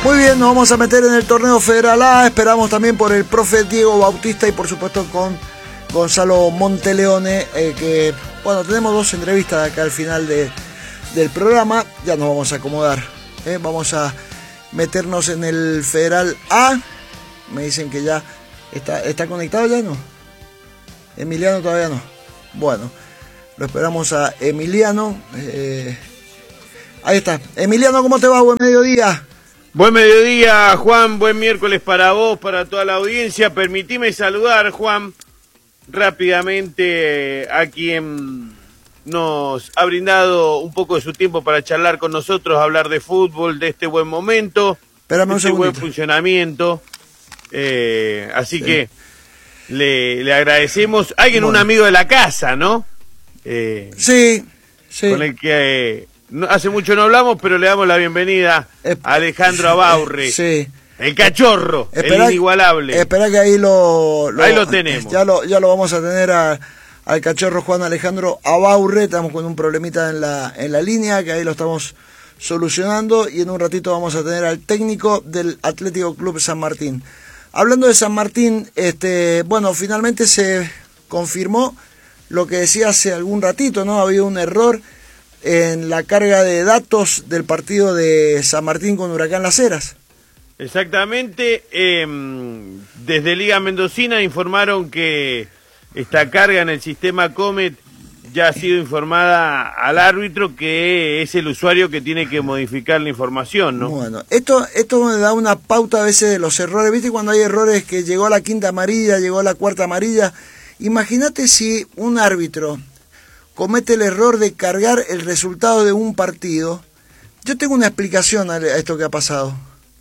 Muy bien, nos vamos a meter en el torneo Federal A. Esperamos también por el profe Diego Bautista y por supuesto con Gonzalo Monteleone, que bueno, tenemos dos entrevistas acá al final del programa. Ya nos vamos a acomodar, vamos a meternos en el Federal A. Me dicen que ya está conectado, ya no. Emiliano todavía no. Bueno, lo esperamos a Emiliano. Ahí está. Emiliano, ¿cómo te va? Buen mediodía. Buen mediodía, Juan. Buen miércoles para vos, para toda la audiencia. Permitime saludar, Juan, rápidamente a quien nos ha brindado un poco de su tiempo para charlar con nosotros, hablar de fútbol, de este buen momento, de este buen funcionamiento. Así que le agradecemos. Alguien, un amigo de la casa, ¿no? Sí. Con el que hace mucho no hablamos, pero le damos la bienvenida a Alejandro Abaurre. Sí. El cachorro, el inigualable. Espera que ahí ahí lo tenemos. Ya lo vamos a tener al cachorro Juan Alejandro Abaurre. Estamos con un problemita en la línea, que ahí lo estamos solucionando. Y en un ratito vamos a tener al técnico del Atlético Club San Martín. Hablando de San Martín, bueno, finalmente se confirmó lo que decía hace algún ratito, ¿no? Había un error en la carga de datos del partido de San Martín con Huracán Las Heras. Exactamente. Desde Liga Mendocina informaron que esta carga en el sistema Comet ya ha sido informada al árbitro, que es el usuario que tiene que modificar la información, ¿no? Bueno, esto me da una pauta a veces de los errores. ¿Viste cuando hay errores que llegó a la quinta amarilla, llegó a la cuarta amarilla? Imagínate si un árbitro comete el error de cargar el resultado de un partido. Yo tengo una explicación a esto que ha pasado.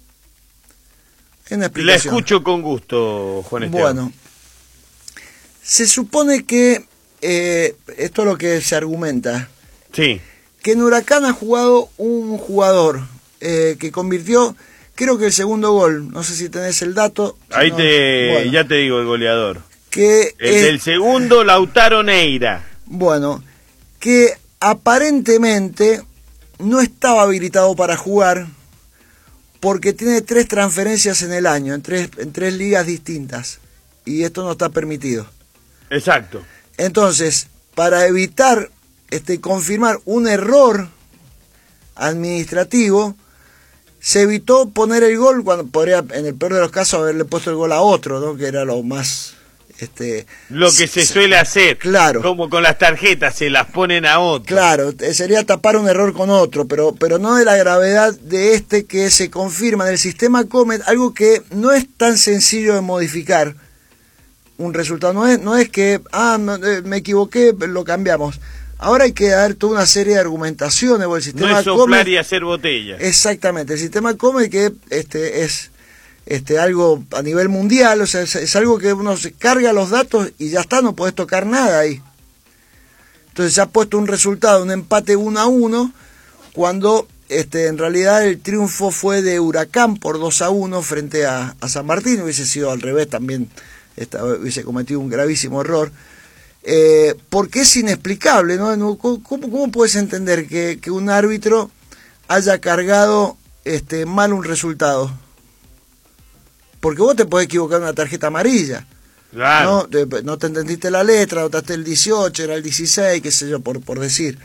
La escucho con gusto, Juan Esteban. Bueno, se supone que, esto es lo que se argumenta, sí, que en Huracán ha jugado un jugador que convirtió, creo que el segundo gol, no sé si tenés el dato. Ahí bueno, ya te digo el goleador. Que el segundo, Lautaro Neira. Bueno, que aparentemente no estaba habilitado para jugar porque tiene 3 transferencias en el año, en tres ligas distintas, y esto no está permitido. Exacto. Entonces, para evitar confirmar un error administrativo, se evitó poner el gol cuando podría, en el peor de los casos, haberle puesto el gol a otro, ¿no? Que era lo más... lo que se suele hacer, claro, como con las tarjetas, se las ponen a otro. Claro, sería tapar un error con otro, pero no de la gravedad de que se confirma en el sistema Comet, algo que no es tan sencillo de modificar un resultado. No es que, me equivoqué, lo cambiamos. Ahora hay que dar toda una serie de argumentaciones, porque el sistema no es soplar Comet, y hacer botella. Exactamente, el sistema Comet que es algo a nivel mundial, o sea, es algo que uno se carga los datos y ya está, no podés tocar nada ahí. Entonces se ha puesto un resultado, un empate 1-1, cuando en realidad el triunfo fue de Huracán por 2-1 frente a San Martín. Hubiese sido al revés también, hubiese cometido un gravísimo error, porque es inexplicable, ¿no? ¿Cómo puedes entender que un árbitro haya cargado mal un resultado? Porque vos te podés equivocar en una tarjeta amarilla. Claro. No te entendiste la letra, notaste el 18, era el 16, qué sé yo, por decir.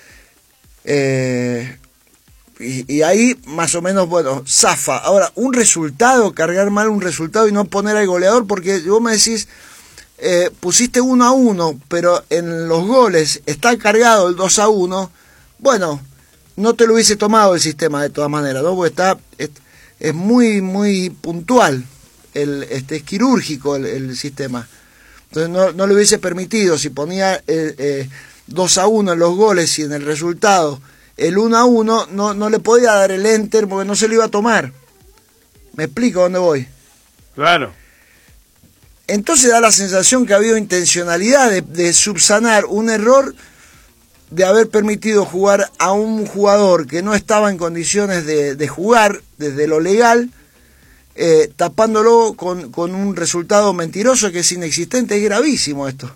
Y ahí, más o menos, bueno, zafa. Ahora, un resultado, cargar mal un resultado y no poner al goleador, porque vos me decís, pusiste 1-1, pero en los goles está cargado el 2-1, bueno, no te lo hubiese tomado el sistema de todas maneras, ¿no? Porque es muy, muy puntual, es quirúrgico el sistema. Entonces no le hubiese permitido, si ponía 2-1 en los goles y en el resultado el 1-1, no le podía dar el enter porque no se lo iba a tomar. ¿Me explico dónde voy? Claro. Entonces da la sensación que ha habido intencionalidad de subsanar un error, de haber permitido jugar a un jugador que no estaba en condiciones de jugar desde lo legal, tapándolo con un resultado mentiroso que es inexistente. Es gravísimo esto.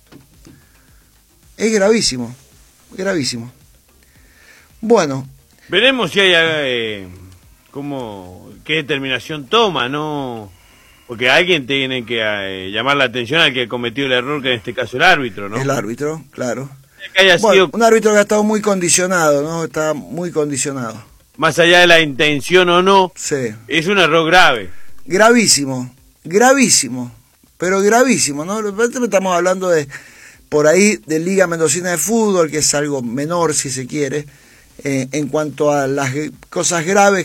Es gravísimo. Gravísimo. Bueno. Veremos si hay qué determinación toma, ¿no? Porque alguien tiene que llamar la atención al que cometió el error, que en este caso el árbitro, ¿no? El árbitro, claro. Que haya sido... un árbitro que ha estado muy condicionado, ¿no? Está muy condicionado. Más allá de la intención o no, sí. Es un error grave. Gravísimo, pero gravísimo, ¿no? Estamos hablando de, por ahí, de Liga Mendocina de Fútbol, que es algo menor, si se quiere, en cuanto a las cosas graves